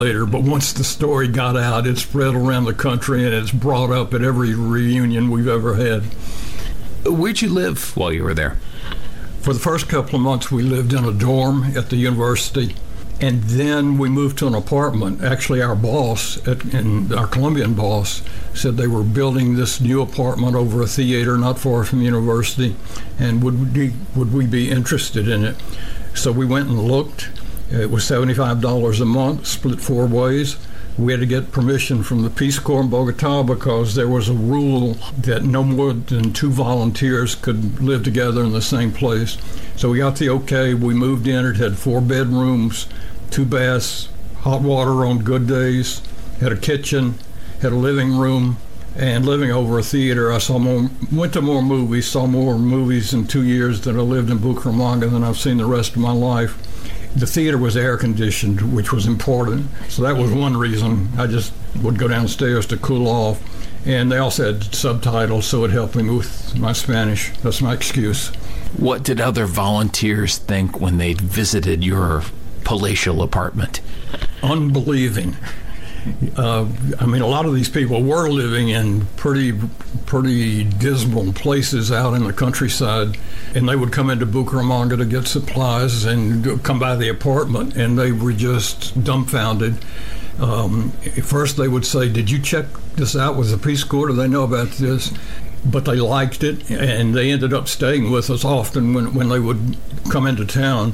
later, but once the story got out, it spread around the country and it's brought up at every reunion we've ever had. Where'd you live while you were there? For the first couple of months, we lived in a dorm at the university, and then we moved to an apartment. Actually, our boss, and our Colombian boss, said they were building this new apartment over a theater not far from the university, and would we be interested in it? So we went and looked. It was $75 a month, split 4 ways. We had to get permission from the Peace Corps in Bogota because there was a rule that no more than 2 volunteers could live together in the same place. So we got the okay. We moved in. It had 4 bedrooms, 2 baths, hot water on good days, had a kitchen, had a living room, and living over a theater. I went to more movies, saw more movies in 2 years than I lived in Bucaramanga than I've seen the rest of my life. The theater was air conditioned, which was important. So that was one reason. I just would go downstairs to cool off. And they also had subtitles, so it helped me with my Spanish. That's my excuse. What did other volunteers think when they visited your palatial apartment? Unbelieving. I mean, a lot of these people were living in pretty dismal places out in the countryside, and they would come into Bucaramanga to get supplies and come by the apartment, and they were just dumbfounded. First, they would say, "Did you check this out with the Peace Corps? Do they know about this?" But they liked it, and they ended up staying with us often when they would come into town.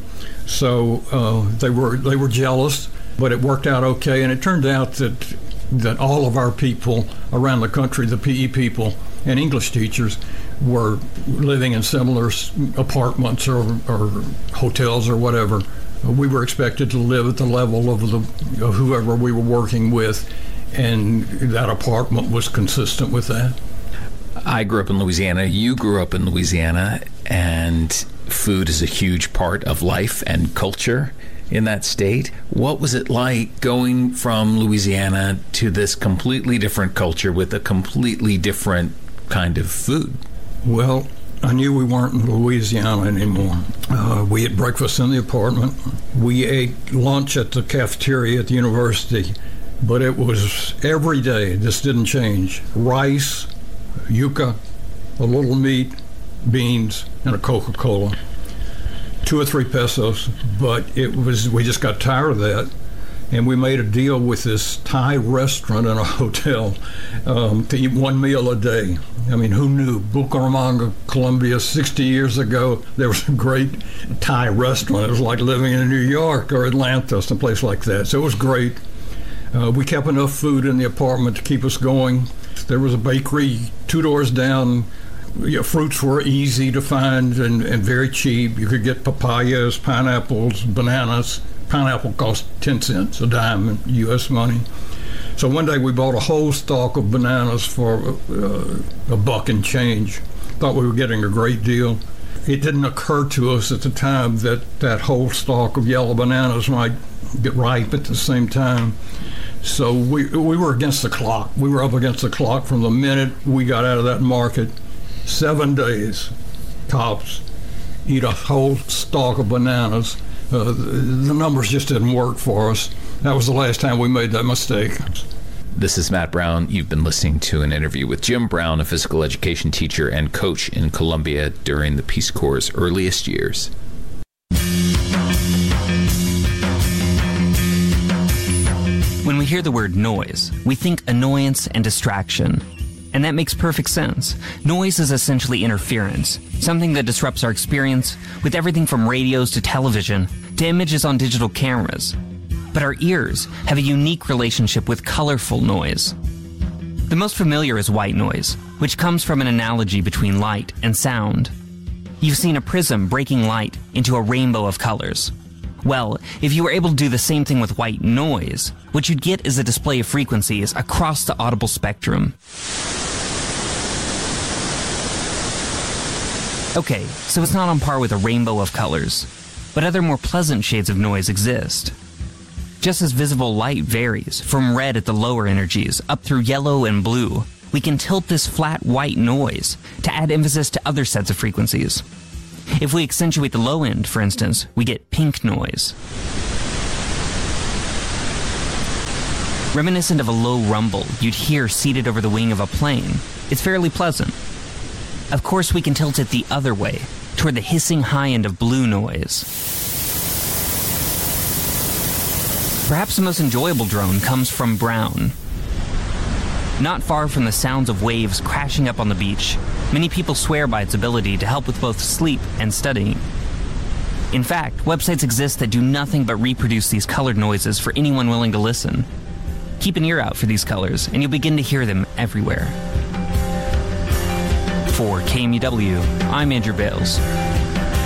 So they were jealous. But it worked out okay, and it turned out that all of our people around the country, the PE people and English teachers, were living in similar apartments or hotels or whatever. We were expected to live at the level of whoever we were working with, and that apartment was consistent with that. I grew up in Louisiana. You grew up in Louisiana, and food is a huge part of life and culture in that state. What was it like going from Louisiana to this completely different culture with a completely different kind of food? Well, I knew we weren't in Louisiana anymore. We ate breakfast in the apartment. We ate lunch at the cafeteria at the university, but it was every day. This didn't change. Rice, yuca, a little meat, beans, and a Coca-Cola. 2 or 3 pesos, but we just got tired of that, and we made a deal with this Thai restaurant in a hotel to eat 1 meal a day. I mean, who knew? Bucaramanga, Colombia, 60 years ago, there was a great Thai restaurant. It was like living in New York or Atlanta, someplace like that. So it was great. We kept enough food in the apartment to keep us going. There was a bakery 2 doors down. Fruits were easy to find and very cheap. You could get papayas, pineapples, bananas. Pineapple cost 10 cents a dime in U.S. money. So one day we bought a whole stalk of bananas for $1 and change. Thought we were getting a great deal. It didn't occur to us at the time that whole stalk of yellow bananas might get ripe at the same time. So we were against the clock. We were up against the clock from the minute we got out of that market. 7 days, tops, eat a whole stalk of bananas. The numbers just didn't work for us. That was the last time we made that mistake. This is Matt Brown. You've been listening to an interview with Jim Brown, a physical education teacher and coach in Colombia during the Peace Corps' earliest years. When we hear the word noise, we think annoyance and distraction. And that makes perfect sense. Noise is essentially interference, something that disrupts our experience with everything from radios to television to images on digital cameras. But our ears have a unique relationship with colorful noise. The most familiar is white noise, which comes from an analogy between light and sound. You've seen a prism breaking light into a rainbow of colors. Well, if you were able to do the same thing with white noise, what you'd get is a display of frequencies across the audible spectrum. Okay, so it's not on par with a rainbow of colors, but other more pleasant shades of noise exist. Just as visible light varies from red at the lower energies up through yellow and blue, we can tilt this flat white noise to add emphasis to other sets of frequencies. If we accentuate the low end, for instance, we get pink noise. Reminiscent of a low rumble you'd hear seated over the wing of a plane, it's fairly pleasant. Of course, we can tilt it the other way, toward the hissing high end of blue noise. Perhaps the most enjoyable drone comes from brown. Not far from the sounds of waves crashing up on the beach, many people swear by its ability to help with both sleep and studying. In fact, websites exist that do nothing but reproduce these colored noises for anyone willing to listen. Keep an ear out for these colors, and you'll begin to hear them everywhere. For KMUW, I'm Andrew Bales.